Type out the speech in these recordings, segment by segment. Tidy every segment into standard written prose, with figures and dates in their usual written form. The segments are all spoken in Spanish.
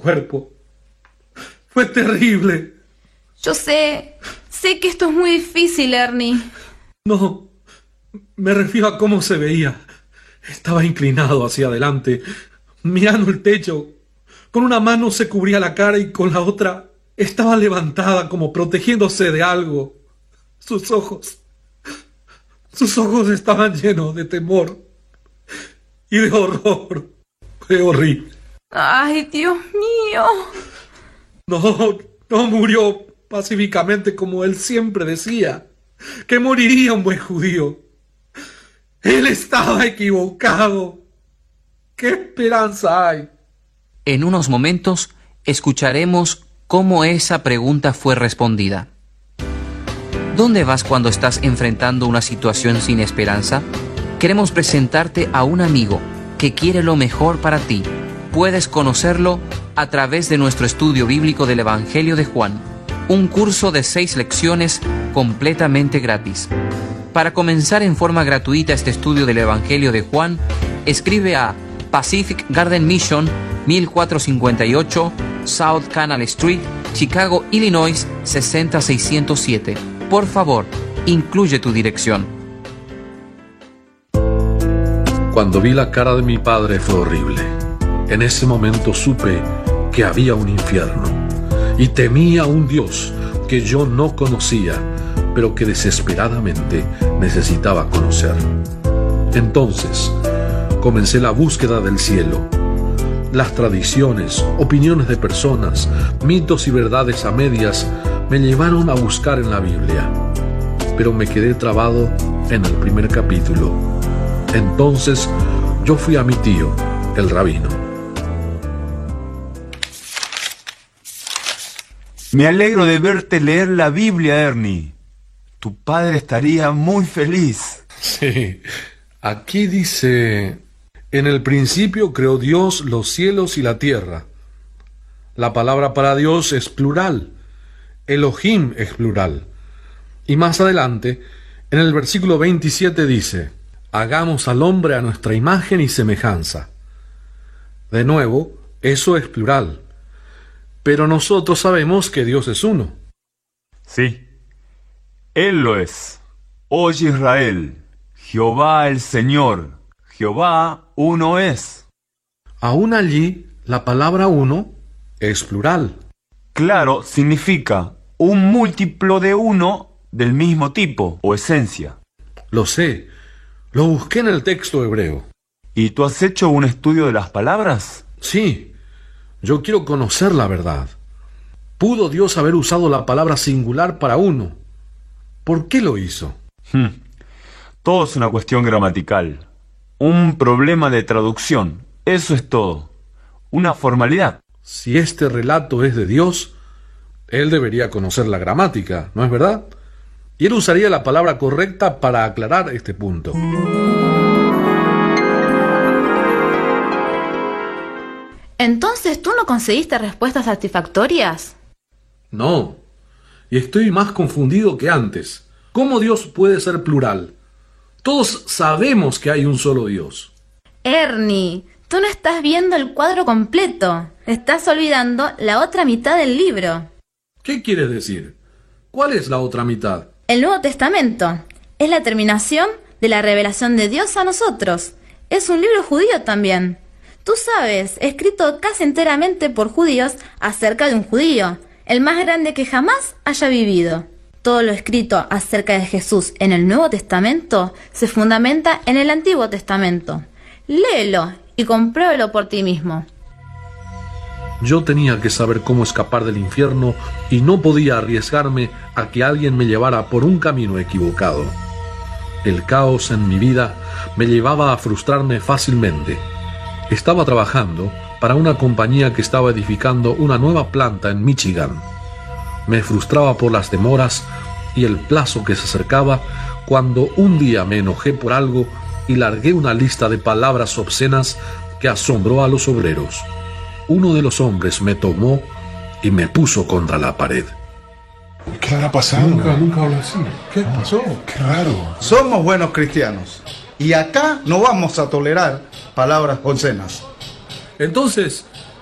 cuerpo. Fue terrible. Yo sé que esto es muy difícil, Ernie. No, me refiero a cómo se veía. Estaba inclinado hacia adelante, mirando el techo. Con una mano se cubría la cara y con la otra estaba levantada como protegiéndose de algo. Sus ojos estaban llenos de temor y de horror. Fue horrible. ¡Ay, Dios mío! No murió pacíficamente como él siempre decía, que moriría un buen judío. Él estaba equivocado. ¿Qué esperanza hay? En unos momentos escucharemos cómo esa pregunta fue respondida. ¿Dónde vas cuando estás enfrentando una situación sin esperanza? Queremos presentarte a un amigo que quiere lo mejor para ti. Puedes conocerlo a través de nuestro estudio bíblico del Evangelio de Juan, un curso de 6 lecciones completamente gratis. Para comenzar en forma gratuita este estudio del Evangelio de Juan, escribe a Pacific Garden Mission, 1458 South Canal Street, Chicago, Illinois 60607. Por favor, incluye tu dirección. Cuando vi la cara de mi padre fue horrible. En ese momento supe que había un infierno y temía a un Dios que yo no conocía, pero que desesperadamente necesitaba conocer. Entonces, comencé la búsqueda del cielo. Las tradiciones, opiniones de personas, mitos y verdades a medias me llevaron a buscar en la Biblia, pero me quedé trabado en el primer capítulo. Entonces, yo fui a mi tío, el rabino. Me alegro de verte leer la Biblia, Ernie. Tu padre estaría muy feliz. Sí, aquí dice: en el principio creó Dios los cielos y la tierra. La palabra para Dios es plural. Elohim es plural. Y más adelante, en el versículo 27 dice: hagamos al hombre a nuestra imagen y semejanza. De nuevo, eso es plural. Pero nosotros sabemos que Dios es uno. Sí, Él lo es. Oye Israel, Jehová el Señor, Jehová uno es. Aún allí, la palabra uno es plural. Claro, significa un múltiplo de uno del mismo tipo o esencia. Lo sé, lo busqué en el texto hebreo. ¿Y tú has hecho un estudio de las palabras? Sí, yo quiero conocer la verdad. ¿Pudo Dios haber usado la palabra singular para uno? ¿Por qué lo hizo? Todo es una cuestión gramatical. Un problema de traducción. Eso es todo. Una formalidad. Si este relato es de Dios, Él debería conocer la gramática, ¿no es verdad? Y Él usaría la palabra correcta para aclarar este punto. ¿Entonces tú no conseguiste respuestas satisfactorias? No, y estoy más confundido que antes. ¿Cómo Dios puede ser plural? Todos sabemos que hay un solo Dios. Ernie, tú no estás viendo el cuadro completo. Estás olvidando la otra mitad del libro. ¿Qué quieres decir? ¿Cuál es la otra mitad? El Nuevo Testamento es la terminación de la revelación de Dios a nosotros. Es un libro judío también. Tú sabes, escrito casi enteramente por judíos acerca de un judío, el más grande que jamás haya vivido. Todo lo escrito acerca de Jesús en el Nuevo Testamento se fundamenta en el Antiguo Testamento. Léelo y compruébalo por ti mismo. Yo tenía que saber cómo escapar del infierno y no podía arriesgarme a que alguien me llevara por un camino equivocado. El caos en mi vida me llevaba a frustrarme fácilmente. Estaba trabajando para una compañía que estaba edificando una nueva planta en Michigan. Me frustraba por las demoras y el plazo que se acercaba cuando un día me enojé por algo y largué una lista de palabras obscenas que asombró a los obreros. Uno de los hombres me tomó y me puso contra la pared. ¿Qué estará pasando? Nunca habló así. ¿Qué pasó? Qué raro. Somos buenos cristianos y acá no vamos a tolerar palabras obscenas. Entonces,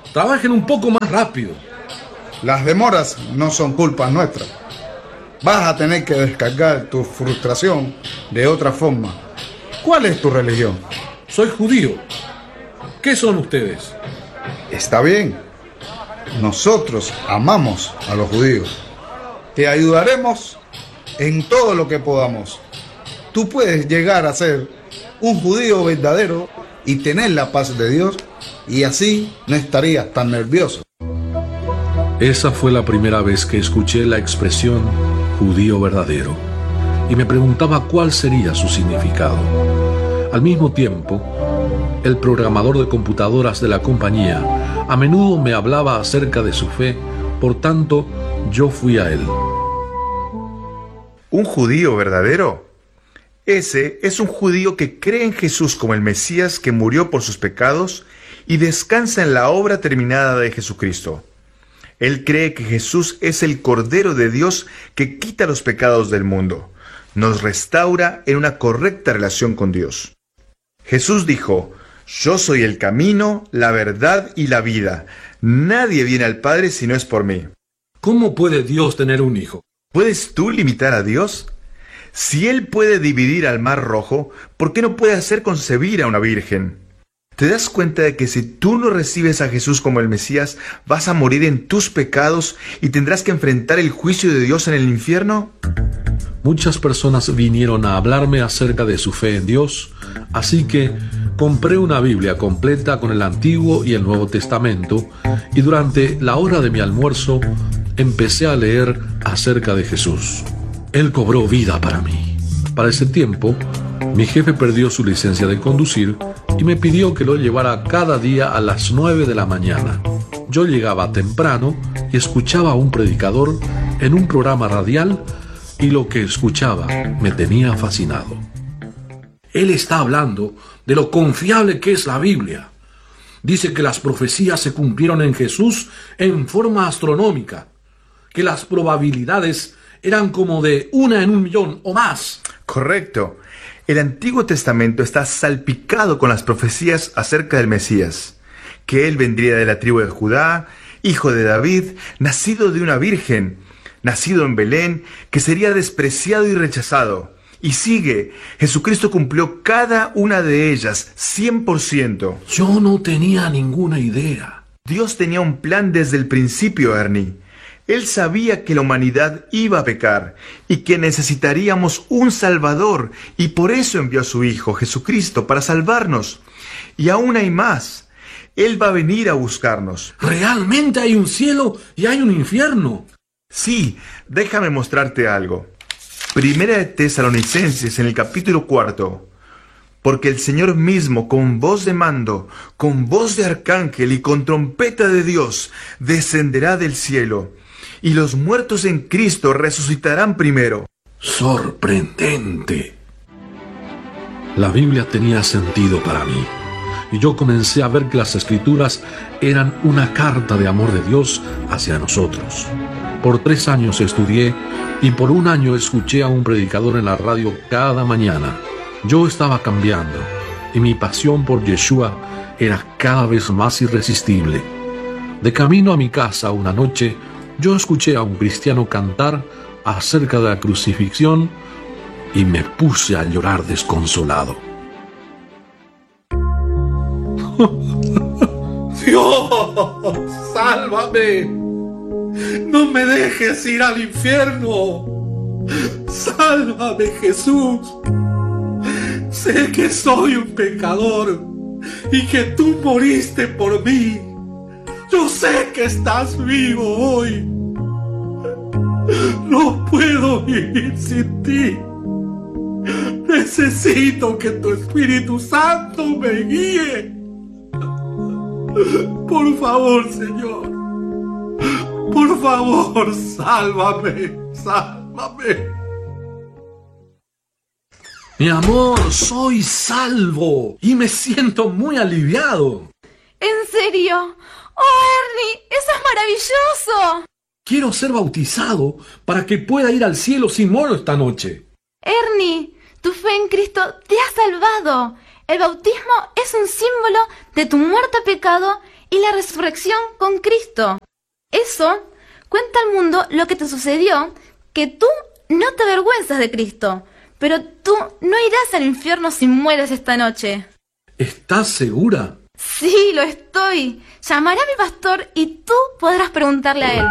Trabajen un poco más rápido. Las demoras no son culpa nuestra. Vas a tener que descargar tu frustración de otra forma. ¿Cuál es tu religión? Soy judío. ¿Qué son ustedes? Está bien. Nosotros amamos a los judíos. Te ayudaremos en todo lo que podamos. Tú puedes llegar a ser un judío verdadero y tener la paz de Dios, y así no estarías tan nervioso. Esa fue la primera vez que escuché la expresión judío verdadero y me preguntaba cuál sería su significado. Al mismo tiempo, el programador de computadoras de la compañía a menudo me hablaba acerca de su fe, por tanto, yo fui a él. ¿Un judío verdadero? Ese es un judío que cree en Jesús como el Mesías que murió por sus pecados y descansa en la obra terminada de Jesucristo. Él cree que Jesús es el Cordero de Dios que quita los pecados del mundo, nos restaura en una correcta relación con Dios. Jesús dijo: yo soy el camino, la verdad y la vida. Nadie viene al Padre si no es por mí. ¿Cómo puede Dios tener un hijo? ¿Puedes tú limitar a Dios? Si Él puede dividir al mar rojo, ¿por qué no puede hacer concebir a una virgen? ¿Te das cuenta de que si tú no recibes a Jesús como el Mesías, vas a morir en tus pecados y tendrás que enfrentar el juicio de Dios en el infierno? Muchas personas vinieron a hablarme acerca de su fe en Dios, así que compré una Biblia completa con el Antiguo y el Nuevo Testamento, y durante la hora de mi almuerzo empecé a leer acerca de Jesús. Él cobró vida para mí. Para ese tiempo, mi jefe perdió su licencia de conducir y me pidió que lo llevara cada día a las 9 de la mañana. Yo llegaba temprano y escuchaba a un predicador en un programa radial, y lo que escuchaba me tenía fascinado. Él está hablando de lo confiable que es la Biblia. Dice que las profecías se cumplieron en Jesús en forma astronómica, que las probabilidades eran como de 1 en 1.000.000 o más. Correcto. El Antiguo Testamento está salpicado con las profecías acerca del Mesías, que Él vendría de la tribu de Judá, hijo de David, nacido de una virgen, nacido en Belén, que sería despreciado y rechazado. Y sigue, Jesucristo cumplió cada una de ellas, 100%. Yo no tenía ninguna idea. Dios tenía un plan desde el principio, Ernie. Él sabía que la humanidad iba a pecar y que necesitaríamos un Salvador, y por eso envió a su Hijo, Jesucristo, para salvarnos. Y aún hay más. Él va a venir a buscarnos. ¿Realmente hay un cielo y hay un infierno? Sí, déjame mostrarte algo. Primera de Tesalonicenses, en el capítulo 4. Porque el Señor mismo, con voz de mando, con voz de arcángel y con trompeta de Dios, descenderá del cielo, y los muertos en Cristo resucitarán primero. Sorprendente. La Biblia tenía sentido para mí, y yo comencé a ver que las Escrituras eran una carta de amor de Dios hacia nosotros. Por 3 años estudié, y por 1 año escuché a un predicador en la radio cada mañana. Yo estaba cambiando, y mi pasión por Yeshua era cada vez más irresistible. De camino a mi casa una noche, yo escuché a un cristiano cantar acerca de la crucifixión y me puse a llorar desconsolado. ¡Dios, sálvame! ¡No me dejes ir al infierno! ¡Sálvame, Jesús! Sé que soy un pecador y que tú moriste por mí. Yo sé que estás vivo hoy. No puedo vivir sin ti. Necesito que tu Espíritu Santo me guíe. Por favor, Señor. Por favor, sálvame. Sálvame. Mi amor, soy salvo y me siento muy aliviado. ¿En serio? ¡Oh, Ernie! ¡Eso es maravilloso! Quiero ser bautizado para que pueda ir al cielo sin moro esta noche. Ernie, tu fe en Cristo te ha salvado. El bautismo es un símbolo de tu muerte a pecado y la resurrección con Cristo. Eso cuenta al mundo lo que te sucedió, que tú no te avergüenzas de Cristo, pero tú no irás al infierno si mueres esta noche. ¿Estás segura? Sí, lo estoy. Llamaré a mi pastor y tú podrás preguntarle a él.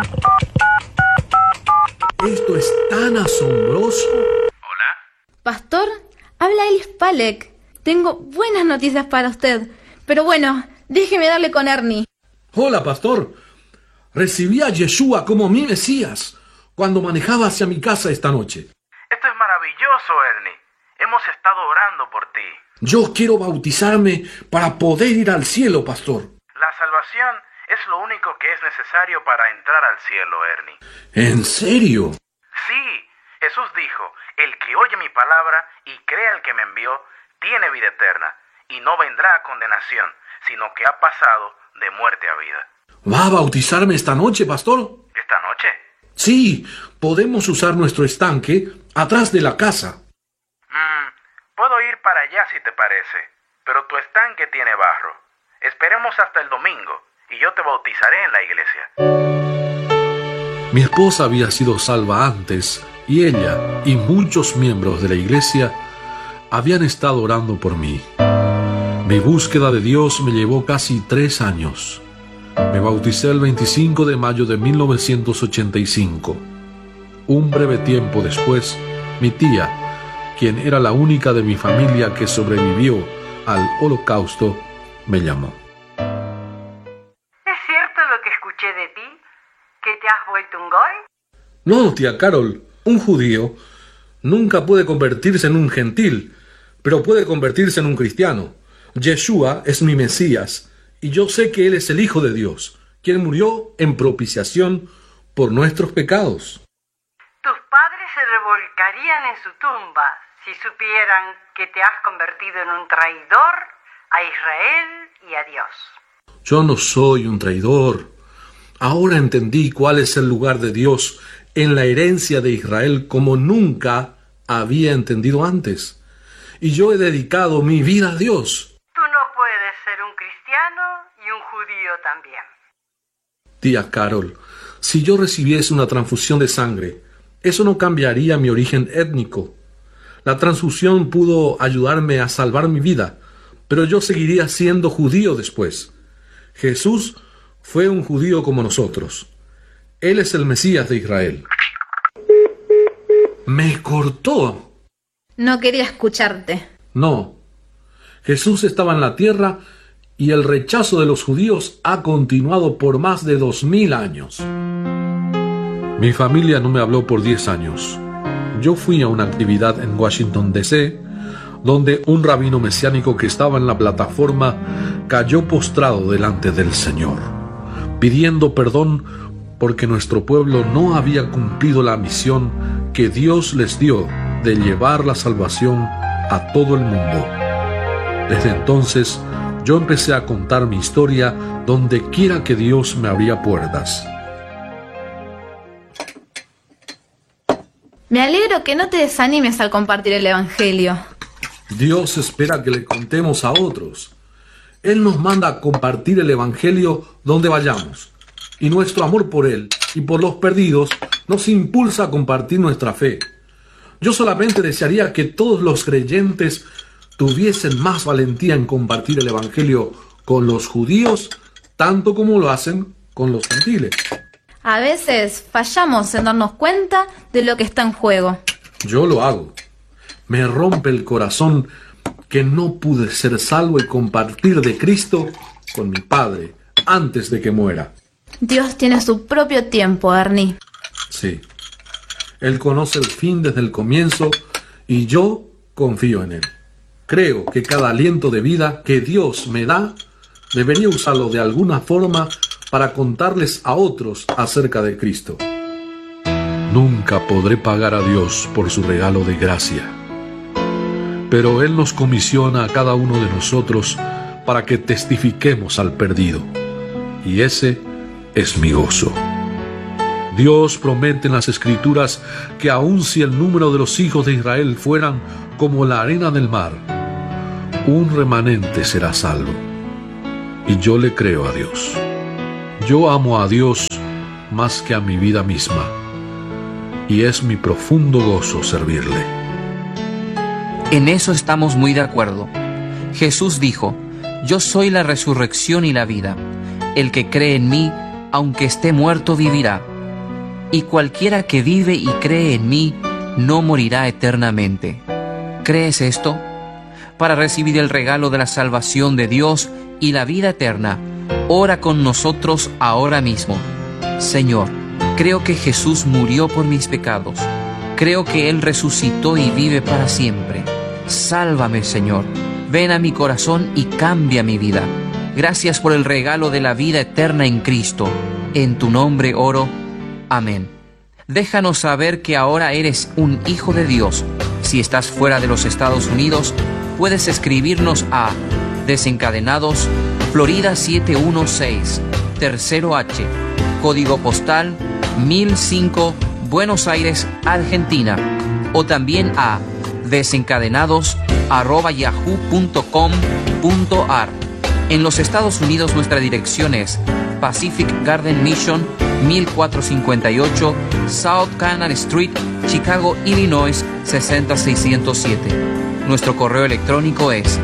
¿Esto es tan asombroso? Pastor, habla Elis Palek. Tengo buenas noticias para usted. Pero bueno, déjeme darle con Ernie. Hola, pastor. Recibí a Yeshua como mi Mesías cuando manejaba hacia mi casa esta noche. Esto es maravilloso, Ernie. Hemos estado orando por ti. Yo quiero bautizarme para poder ir al cielo, pastor. La salvación es lo único que es necesario para entrar al cielo, Ernie. ¿En serio? Sí, Jesús dijo, el que oye mi palabra y cree al que me envió, tiene vida eterna, y no vendrá a condenación, sino que ha pasado de muerte a vida. ¿Va a bautizarme esta noche, pastor? ¿Esta noche? Sí, podemos usar nuestro estanque atrás de la casa. Puedo ir para allá si te parece, pero tu estanque tiene barro. Esperemos hasta el domingo, y yo te bautizaré en la iglesia. Mi esposa había sido salva antes, y ella y muchos miembros de la iglesia habían estado orando por mí. Mi búsqueda de Dios me llevó casi 3 años. Me bauticé el 25 de mayo de 1985. Un breve tiempo después, mi tía, quien era la única de mi familia que sobrevivió al Holocausto, me llamó. ¿Es cierto lo que escuché de ti? ¿Que te has vuelto un goy? No, tía Carol, un judío nunca puede convertirse en un gentil, pero puede convertirse en un cristiano. Yeshua es mi Mesías, y yo sé que Él es el Hijo de Dios, quien murió en propiciación por nuestros pecados. Tus padres se revolcarían en su tumba si supieran que te has convertido en un traidor a Israel y a Dios. Yo no soy un traidor. Ahora entendí cuál es el lugar de Dios en la herencia de Israel como nunca había entendido antes. Y yo he dedicado mi vida a Dios. Tú no puedes ser un cristiano y un judío también. Tía Carol, si yo recibiese una transfusión de sangre, eso no cambiaría mi origen étnico. La transfusión pudo ayudarme a salvar mi vida, pero yo seguiría siendo judío después. Jesús fue un judío como nosotros. Él es el Mesías de Israel. Me cortó. No quería escucharte. No. Jesús estaba en la tierra y el rechazo de los judíos ha continuado por más de 2000 años. Mi familia no me habló por 10 años. Yo fui a una actividad en Washington, D.C., donde un rabino mesiánico que estaba en la plataforma cayó postrado delante del Señor, pidiendo perdón porque nuestro pueblo no había cumplido la misión que Dios les dio de llevar la salvación a todo el mundo. Desde entonces, yo empecé a contar mi historia donde quiera que Dios me abría puertas. Me alegro que no te desanimes al compartir el Evangelio. Dios espera que le contemos a otros. Él nos manda a compartir el Evangelio donde vayamos. Y nuestro amor por Él y por los perdidos nos impulsa a compartir nuestra fe. Yo solamente desearía que todos los creyentes tuviesen más valentía en compartir el Evangelio con los judíos, tanto como lo hacen con los gentiles. A veces fallamos en darnos cuenta de lo que está en juego. Yo lo hago. Me rompe el corazón que no pude ser salvo y compartir de Cristo con mi Padre antes de que muera. Dios tiene su propio tiempo, Ernie. Sí. Él conoce el fin desde el comienzo y yo confío en Él. Creo que cada aliento de vida que Dios me da, debería usarlo de alguna forma para contarles a otros acerca de Cristo. Nunca podré pagar a Dios por su regalo de gracia, pero Él nos comisiona a cada uno de nosotros para que testifiquemos al perdido, y ese es mi gozo. Dios promete en las Escrituras que aun si el número de los hijos de Israel fueran como la arena del mar, un remanente será salvo. y yo le creo a Dios. Yo amo a Dios más que a mi vida misma, y es mi profundo gozo servirle. En eso estamos muy de acuerdo. Jesús dijo: yo soy la resurrección y la vida. El que cree en mí, aunque esté muerto, vivirá. Y cualquiera que vive y cree en mí, no morirá eternamente. ¿Crees esto? Para recibir el regalo de la salvación de Dios y la vida eterna, ora con nosotros ahora mismo. Señor, creo que Jesús murió por mis pecados. Creo que Él resucitó y vive para siempre. Sálvame, Señor. Ven a mi corazón y cambia mi vida. Gracias por el regalo de la vida eterna en Cristo. En tu nombre oro. Amén. Déjanos saber que ahora eres un hijo de Dios. Si estás fuera de los Estados Unidos, puedes escribirnos a Desencadenados, Florida 716, Tercero H, código postal 1005, Buenos Aires, Argentina, o también a desencadenados@yahoo.com.ar. En los Estados Unidos nuestra dirección es Pacific Garden Mission, 1458 South Canal Street, Chicago, Illinois 60607. Nuestro correo electrónico es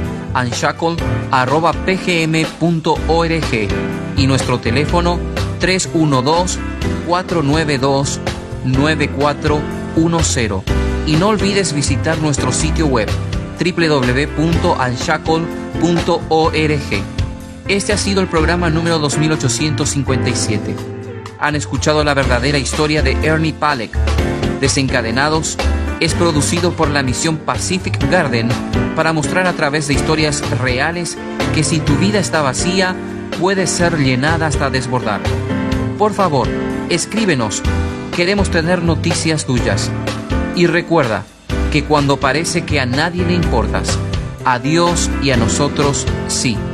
unshackled@pgm.org y nuestro teléfono 312-492-9410. Y no olvides visitar nuestro sitio web www.unshackled.org. Este ha sido el programa número 2857. Han escuchado la verdadera historia de Ernie Palek. Desencadenados es producido por la misión Pacific Garden para mostrar a través de historias reales que si tu vida está vacía, puede ser llenada hasta desbordar. Por favor, escríbenos. Queremos tener noticias tuyas. Y recuerda que cuando parece que a nadie le importas, a Dios y a nosotros sí.